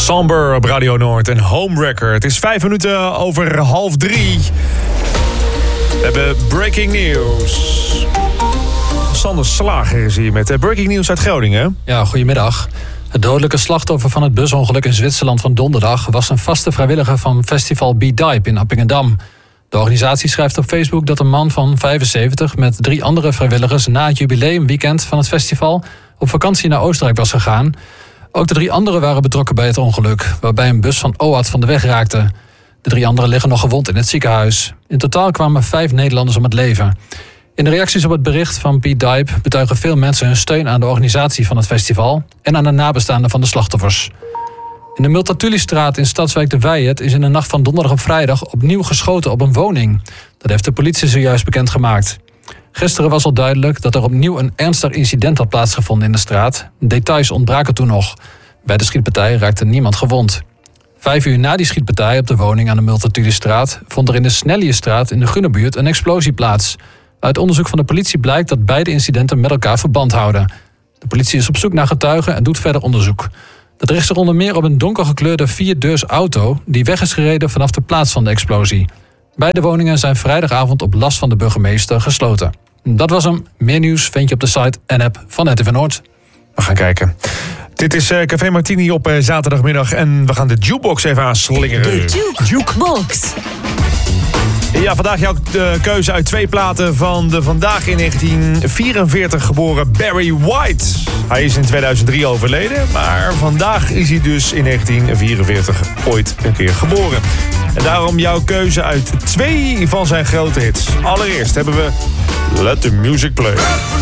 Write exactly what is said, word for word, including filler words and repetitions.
Somber op Radio Noord en Homewrecker. Het is vijf minuten over half drie. We hebben breaking news. Sander Slager is hier met breaking news uit Groningen. Ja, goedemiddag. Het dodelijke slachtoffer van het busongeluk in Zwitserland van donderdag was een vaste vrijwilliger van festival B-Dive in Appingedam. De organisatie schrijft op Facebook dat een man van vijfenzeventig met drie andere vrijwilligers na het jubileumweekend van het festival op vakantie naar Oostenrijk was gegaan. Ook de drie anderen waren betrokken bij het ongeluk, waarbij een bus van O A T van de weg raakte. De drie anderen liggen nog gewond in het ziekenhuis. In totaal kwamen vijf Nederlanders om het leven. In de reacties op het bericht van Piet Dijp betuigen veel mensen hun steun aan de organisatie van het festival en aan de nabestaanden van de slachtoffers. In de Multatulistraat in Stadswijk de Wijert is in de nacht van donderdag op vrijdag opnieuw geschoten op een woning. Dat heeft de politie zojuist bekendgemaakt. Gisteren was al duidelijk dat er opnieuw een ernstig incident had plaatsgevonden in de straat. Details ontbraken toen nog. Bij de schietpartij raakte niemand gewond. Vijf uur na die schietpartij op de woning aan de Multatulistraat vond er in de Snelliestraat in de Groenebuurt een explosie plaats. Uit onderzoek van de politie blijkt dat beide incidenten met elkaar verband houden. De politie is op zoek naar getuigen en doet verder onderzoek. Dat richt zich onder meer op een donkergekleurde vierdeurs auto die weg is gereden vanaf de plaats van de explosie. Beide woningen zijn vrijdagavond op last van de burgemeester gesloten. Dat was hem. Meer nieuws vind je op de site en app van R T V Noord. We gaan kijken. Dit is uh, Café Martini op uh, zaterdagmiddag en we gaan de jukebox even aanslingeren. De juke. Jukebox. Ja, vandaag jouw uh, keuze uit twee platen van de vandaag in negentien vierenveertig geboren Barry White. Hij is in tweeduizend drie overleden, maar vandaag is hij dus in negentien vierenveertig ooit een keer geboren. En daarom jouw keuze uit twee van zijn grote hits. Allereerst hebben we Let the Music Play.